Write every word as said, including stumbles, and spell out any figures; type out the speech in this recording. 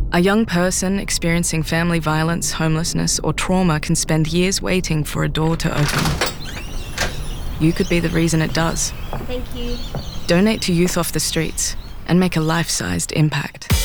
A young person experiencing family violence, homelessness, or trauma can spend years waiting for a door to open. You could be the reason it does. Thank you. Donate to Youth Off the Streets and make a life-sized impact.